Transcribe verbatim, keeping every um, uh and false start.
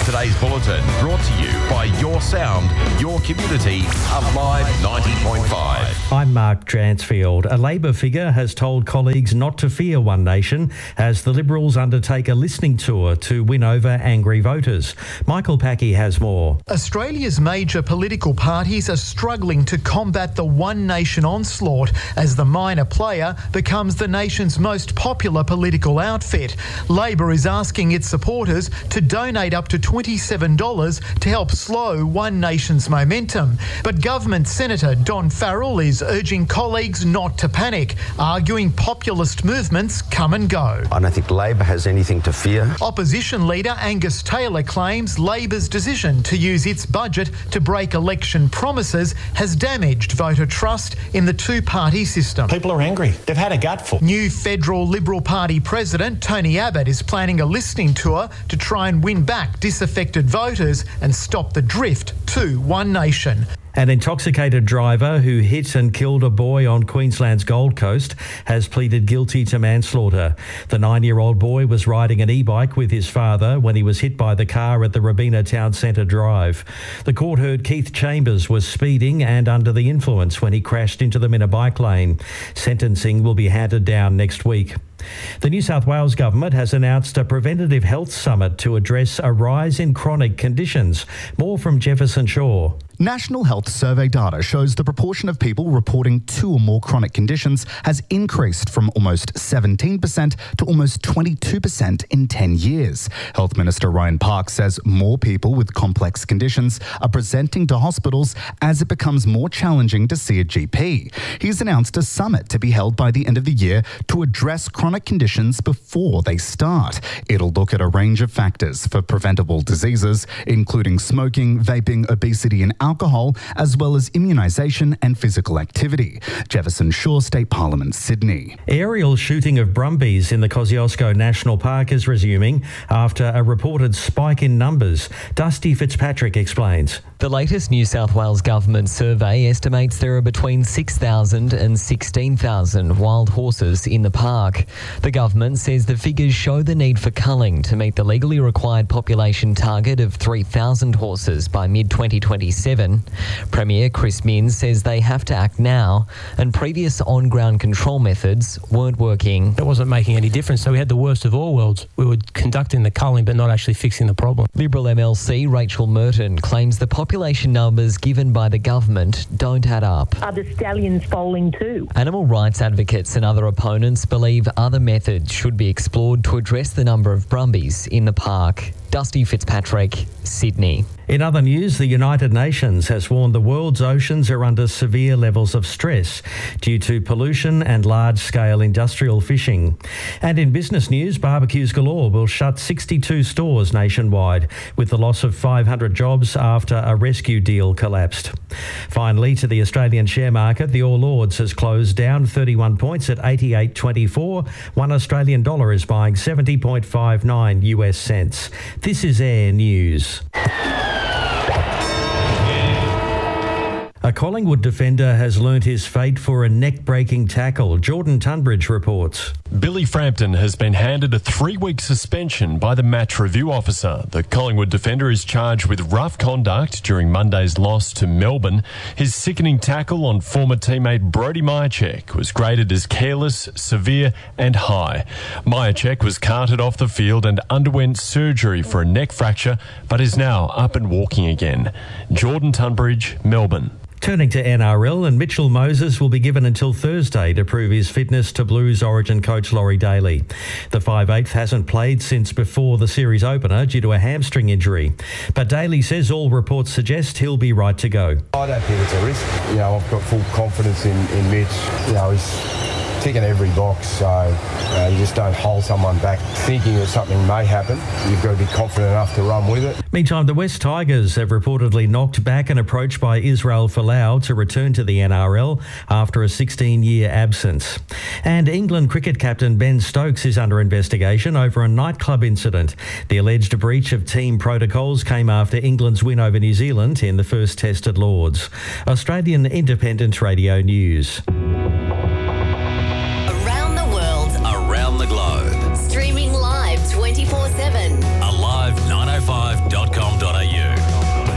Today's bulletin brought to you by Your Sound, Your Community, Alive ninety point five. I'm Mark Dransfield. A Labor figure has told colleagues not to fear One Nation as the Liberals undertake a listening tour to win over angry voters. Michael Packey has more. Australia's major political parties are struggling to combat the One Nation onslaught as the minor player becomes the nation's most popular political outfit. Labor is asking its supporters to donate up to twenty-seven dollars to help slow One Nation's momentum. But Government Senator Don Farrell is urging colleagues not to panic, arguing populist movements come and go. I don't think Labor has anything to fear. Opposition leader Angus Taylor claims Labor's decision to use its budget to break election promises has damaged voter trust in the two-party system. People are angry. They've had a gutful. New federal Liberal Party President Tony Abbott is planning a listening tour to try and win back disaffected voters and stop the drift to One Nation. An intoxicated driver who hit and killed a boy on Queensland's Gold Coast has pleaded guilty to manslaughter. The nine-year-old boy was riding an e-bike with his father when he was hit by the car at the Robina Town Centre Drive. The court heard Keith Chambers was speeding and under the influence when he crashed into them in a bike lane. Sentencing will be handed down next week. The New South Wales Government has announced a preventative health summit to address a rise in chronic conditions. More from Jefferson Shaw. National Health Survey data shows the proportion of people reporting two or more chronic conditions has increased from almost seventeen percent to almost twenty-two percent in ten years. Health Minister Ryan Park says more people with complex conditions are presenting to hospitals as it becomes more challenging to see a G P. He's announced a summit to be held by the end of the year to address chronic conditions before they start. It'll look at a range of factors for preventable diseases, including smoking, vaping, obesity and alcohol, as well as immunisation and physical activity. Jefferson Shaw, State Parliament, Sydney. Aerial shooting of brumbies in the Kosciuszko National Park is resuming after a reported spike in numbers. Dusty Fitzpatrick explains. The latest New South Wales Government survey estimates there are between six thousand and sixteen thousand wild horses in the park. The government says the figures show the need for culling to meet the legally required population target of three thousand horses by mid twenty twenty-seven. Premier Chris Minns says they have to act now, and previous on-ground control methods weren't working. It wasn't making any difference, so we had the worst of all worlds. We were conducting the culling but not actually fixing the problem. Liberal M L C Rachel Merton claims the population numbers given by the government don't add up. Are the stallions foaling too? Animal rights advocates and other opponents believe other methods should be explored to address the number of brumbies in the park. Dusty Fitzpatrick, Sydney. In other news, the United Nations has warned the world's oceans are under severe levels of stress due to pollution and large-scale industrial fishing. And in business news, Barbecues Galore will shut sixty-two stores nationwide, with the loss of five hundred jobs after a rescue deal collapsed. Finally, to the Australian share market, the All Ords has closed down thirty-one points at eighty-eight twenty-four. One Australian dollar is buying seventy point five nine U S cents. This is Air News. A Collingwood defender has learnt his fate for a neck-breaking tackle. Jordan Tunbridge reports. Billy Frampton has been handed a three-week suspension by the match review officer. The Collingwood defender is charged with rough conduct during Monday's loss to Melbourne. His sickening tackle on former teammate Brodie Mihocek was graded as careless, severe and high. Mihocek was carted off the field and underwent surgery for a neck fracture, but is now up and walking again. Jordan Tunbridge, Melbourne. Turning to N R L, and Mitchell Moses will be given until Thursday to prove his fitness to Blues Origin coach Laurie Daly. The five eighth hasn't played since before the series opener due to a hamstring injury. But Daly says all reports suggest he'll be right to go. I don't think it's a risk. You know, I've got full confidence in, in Mitch. You know, he's ticking every box, so uh, you just don't hold someone back thinking that something may happen. You've got to be confident enough to run with it. Meantime, the West Tigers have reportedly knocked back an approach by Israel Folau to return to the N R L after a sixteen-year absence. And England cricket captain Ben Stokes is under investigation over a nightclub incident. The alleged breach of team protocols came after England's win over New Zealand in the first test at Lords. Australian Independent Radio News.